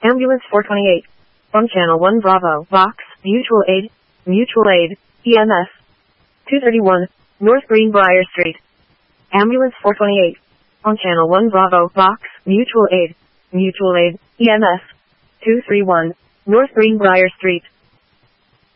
Ambulance 428. On Channel 1 Bravo, Vox, Mutual Aid, EMS. 231, North Greenbrier Street. Ambulance 428. On Channel 1 Bravo, Vox, Mutual Aid, EMS. 231, North Greenbrier Street.